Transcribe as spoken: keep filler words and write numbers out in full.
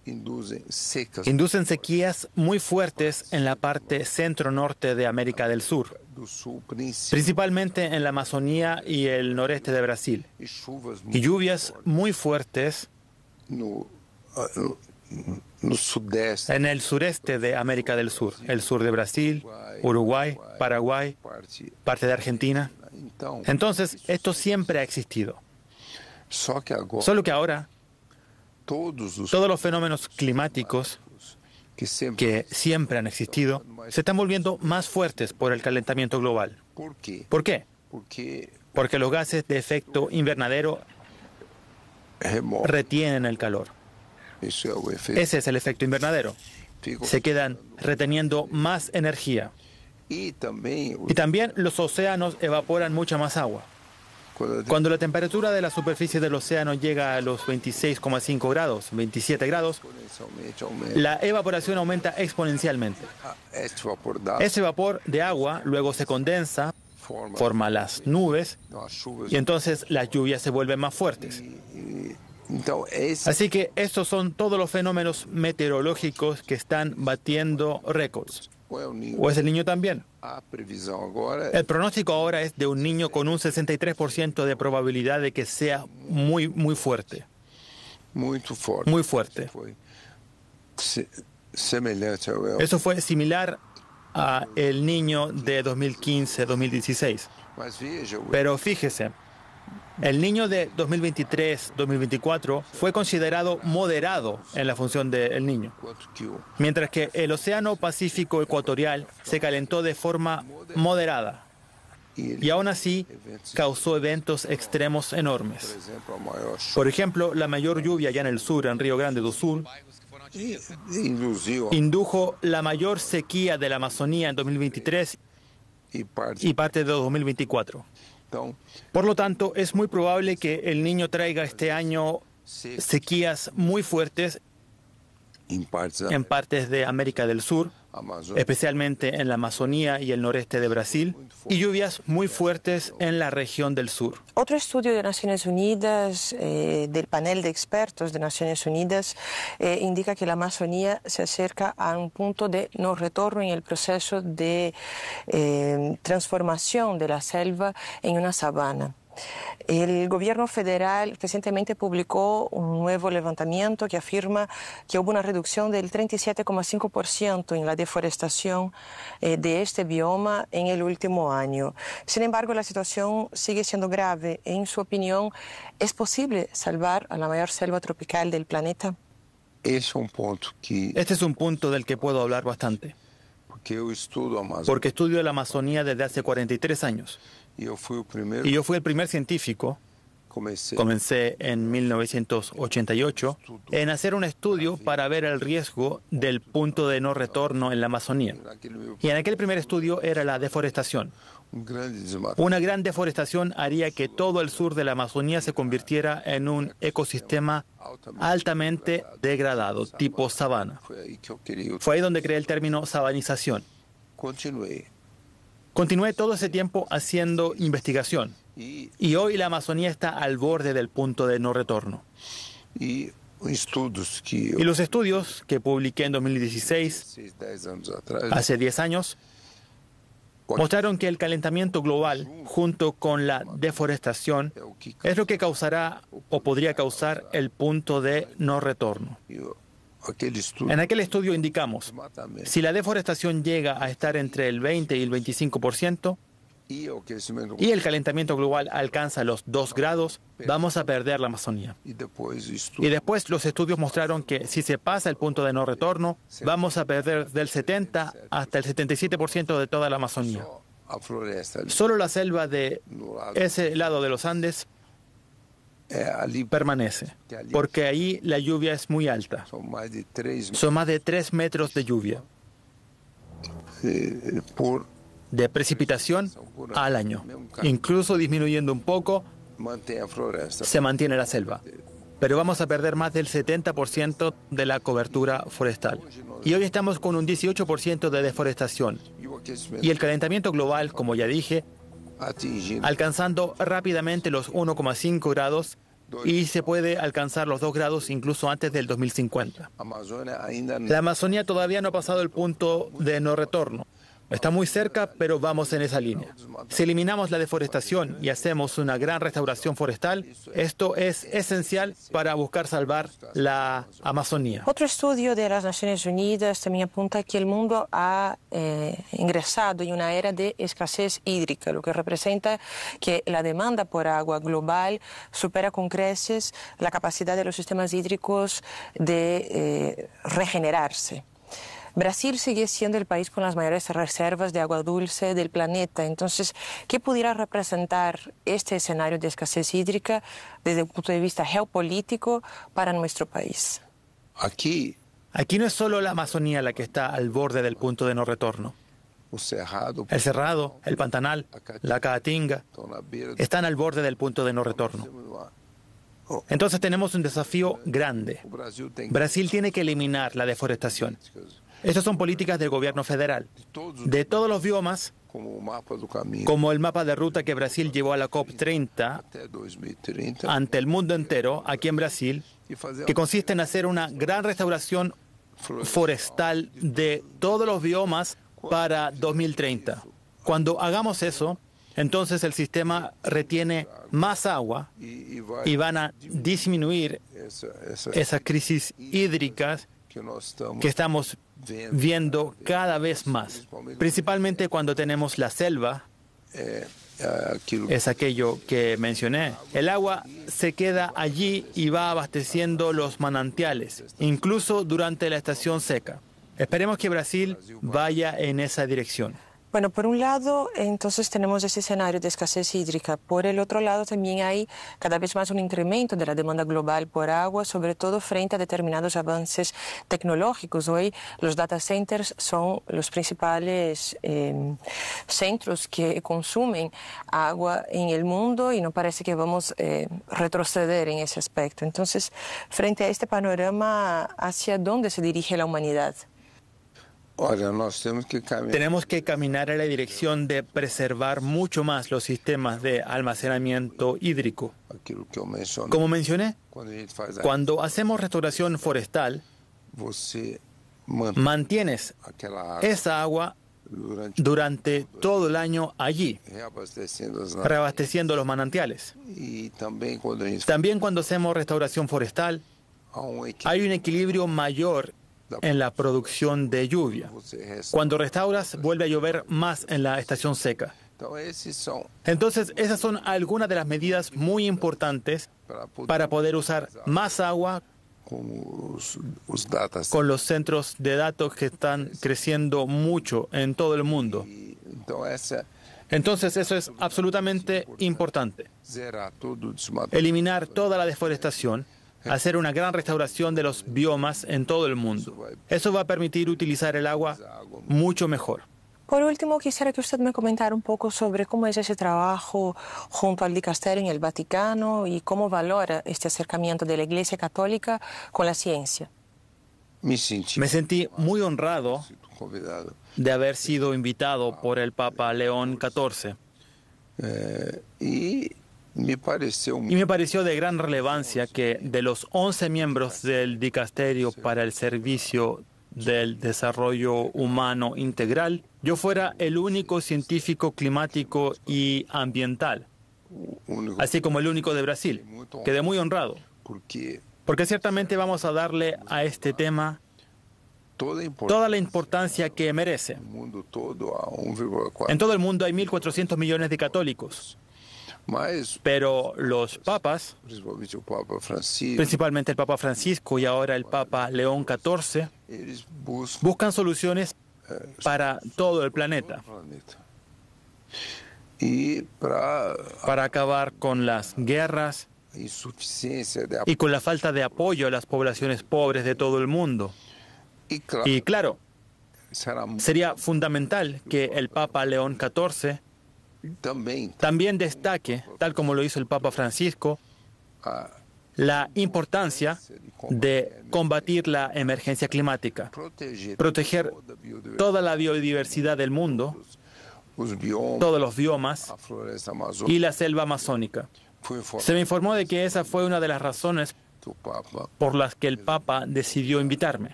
inducen sequías muy fuertes en la parte centro-norte de América del Sur, principalmente en la Amazonía y el noreste de Brasil, y lluvias muy fuertes en el sureste de América del Sur, el sur de Brasil, Uruguay, Paraguay, parte de Argentina. Entonces, esto siempre ha existido. Solo que ahora, todos los fenómenos climáticos que siempre han existido se están volviendo más fuertes por el calentamiento global. ¿Por qué? Porque los gases de efecto invernadero retienen el calor. Ese es el efecto invernadero. Se quedan reteniendo más energía. Y también los océanos evaporan mucha más agua. Cuando la temperatura de la superficie del océano llega a los veintiséis coma cinco grados, veintisiete grados, la evaporación aumenta exponencialmente. Ese vapor de agua luego se condensa, forma las nubes, y entonces las lluvias se vuelven más fuertes. Así que estos son todos los fenómenos meteorológicos que están batiendo récords. ¿O es el niño también? El pronóstico ahora es de un niño con un sesenta y tres por ciento de probabilidad de que sea muy, muy fuerte. Muy fuerte. Eso fue similar a el niño de dos mil quince dos mil dieciséis. Pero fíjese, el niño de dos mil veintitrés dos mil veinticuatro fue considerado moderado en la función del niño, mientras que el Océano Pacífico Ecuatorial se calentó de forma moderada y aún así causó eventos extremos enormes. Por ejemplo, la mayor lluvia allá en el sur, en Río Grande do Sul, indujo la mayor sequía de la Amazonía en dos mil veintitrés y parte de dos mil veinticuatro. Por lo tanto, es muy probable que el niño traiga este año sequías muy fuertes en partes de América del Sur, especialmente en la Amazonía y el noreste de Brasil, y lluvias muy fuertes en la región del sur. Otro estudio de Naciones Unidas, eh, del panel de expertos de Naciones Unidas, eh, indica que la Amazonía se acerca a un punto de no retorno en el proceso de eh, transformación de la selva en una sabana. El gobierno federal recientemente publicó un nuevo levantamiento que afirma que hubo una reducción del treinta y siete coma cinco por ciento en la deforestación eh, de este bioma en el último año. Sin embargo, la situación sigue siendo grave. En su opinión, ¿es posible salvar a la mayor selva tropical del planeta? Es un punto que... Este es un punto del que puedo hablar bastante. Porque estudio la Amazonía desde hace cuarenta y tres años. Y yo fui el primer científico, comencé en mil novecientos ochenta y ocho, en hacer un estudio para ver el riesgo del punto de no retorno en la Amazonía. Y en aquel primer estudio era la deforestación. Una gran deforestación haría que todo el sur de la Amazonía se convirtiera en un ecosistema altamente degradado, tipo sabana. Fue ahí donde creé el término sabanización. Continué todo ese tiempo haciendo investigación y hoy la Amazonía está al borde del punto de no retorno. Y los estudios que publiqué en dos mil dieciséis, hace diez años, mostraron que el calentamiento global junto con la deforestación es lo que causará o podría causar el punto de no retorno. En aquel estudio indicamos, si la deforestación llega a estar entre el veinte y el veinticinco por ciento y el calentamiento global alcanza los dos grados, vamos a perder la Amazonía. Y después los estudios mostraron que si se pasa el punto de no retorno, vamos a perder del setenta hasta el setenta y siete por ciento de toda la Amazonía. Solo la selva de ese lado de los Andes permanece, porque ahí la lluvia es muy alta. Son más de tres metros de lluvia, de precipitación al año. Incluso disminuyendo un poco, se mantiene la selva. Pero vamos a perder más del setenta por ciento de la cobertura forestal. Y hoy estamos con un dieciocho por ciento de deforestación. Y el calentamiento global, como ya dije, alcanzando rápidamente los uno coma cinco grados, y se puede alcanzar los dos grados incluso antes del dos mil cincuenta. La Amazonía todavía no ha pasado el punto de no retorno. Está muy cerca, pero vamos en esa línea. Si eliminamos la deforestación y hacemos una gran restauración forestal, esto es esencial para buscar salvar la Amazonía. Otro estudio de las Naciones Unidas también apunta que el mundo ha eh, ingresado en una era de escasez hídrica, lo que representa que la demanda por agua global supera con creces la capacidad de los sistemas hídricos de eh, regenerarse. Brasil sigue siendo el país con las mayores reservas de agua dulce del planeta. Entonces, ¿qué pudiera representar este escenario de escasez hídrica desde el punto de vista geopolítico para nuestro país? Aquí, Aquí no es solo la Amazonía la que está al borde del punto de no retorno. El Cerrado, el Pantanal, la Caatinga están al borde del punto de no retorno. Entonces tenemos un desafío grande. Brasil tiene que eliminar la deforestación. Estas son políticas del gobierno federal. De todos los biomas, como el mapa de ruta que Brasil llevó a la COP treinta ante el mundo entero, aquí en Brasil, que consiste en hacer una gran restauración forestal de todos los biomas para dos mil treinta. Cuando hagamos eso, entonces el sistema retiene más agua y van a disminuir esas crisis hídricas que estamos viendo cada vez más, principalmente cuando tenemos la selva. Es aquello que mencioné. El agua se queda allí y va abasteciendo los manantiales, incluso durante la estación seca. Esperemos que Brasil vaya en esa dirección. Bueno, por un lado, entonces tenemos ese escenario de escasez hídrica. Por el otro lado, también hay cada vez más un incremento de la demanda global por agua, sobre todo frente a determinados avances tecnológicos. Hoy los data centers son los principales eh, centros que consumen agua en el mundo y no parece que vamos a eh, retroceder en ese aspecto. Entonces, frente a este panorama, ¿hacia dónde se dirige la humanidad? Tenemos que caminar en la dirección de preservar mucho más los sistemas de almacenamiento hídrico. Como mencioné, cuando hacemos restauración forestal, mantienes esa agua durante todo el año allí, reabasteciendo los manantiales. También cuando hacemos restauración forestal, hay un equilibrio mayor en la producción de lluvia. Cuando restauras, vuelve a llover más en la estación seca. Entonces, esas son algunas de las medidas muy importantes para poder usar más agua con los centros de datos que están creciendo mucho en todo el mundo. Entonces, eso es absolutamente importante. Eliminar toda la deforestación, hacer una gran restauración de los biomas en todo el mundo. Eso va a permitir utilizar el agua mucho mejor. Por último, quisiera que usted me comentara un poco sobre cómo es ese trabajo junto al dicasterio en el Vaticano y cómo valora este acercamiento de la Iglesia Católica con la ciencia. Me sentí muy honrado de haber sido invitado por el Papa León catorce. Eh, y... Me pareció... Y me pareció de gran relevancia que de los once miembros del Dicasterio para el Servicio del Desarrollo Humano Integral, yo fuera el único científico climático y ambiental, así como el único de Brasil. Quedé muy honrado, porque ciertamente vamos a darle a este tema toda la importancia que merece. En todo el mundo hay mil cuatrocientos millones de católicos. Pero los papas, principalmente el Papa Francisco y ahora el Papa León catorce, buscan soluciones para todo el planeta, para acabar con las guerras y con la falta de apoyo a las poblaciones pobres de todo el mundo. Y claro, sería fundamental que el Papa León catorce también destaque, tal como lo hizo el Papa Francisco, la importancia de combatir la emergencia climática, proteger toda la biodiversidad del mundo, todos los biomas y la selva amazónica, Se me informó de que esa fue una de las razones por las que el Papa decidió invitarme.